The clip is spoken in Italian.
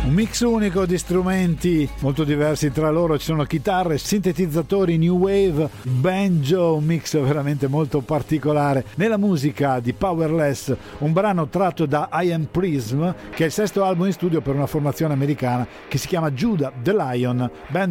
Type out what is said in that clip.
Un mix unico di strumenti molto diversi tra loro, ci sono chitarre, sintetizzatori, new wave, banjo, un mix veramente molto particolare. Nella musica di Powerless, un brano tratto da I Am Prism, che è il sesto album in studio per una formazione americana che si chiama Judah the Lion, band